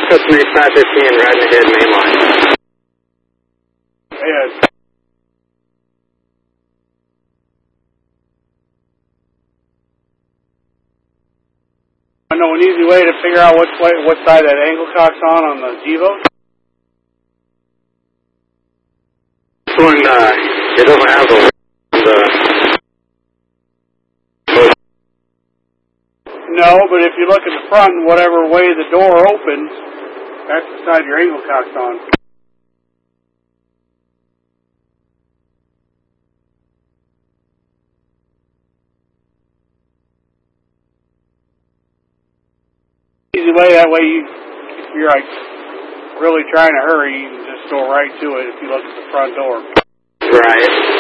Customer 515, riding ahead, main line. Yes. I know an easy way to figure out what side that angle cock's on the Gevo. This one, it doesn't have the No, but if you look at the front, whatever way the door opens, that's the side your angle cock's on. Easy way, that way if you're like really trying to hurry, you can just go right to it if you look at the front door. Right.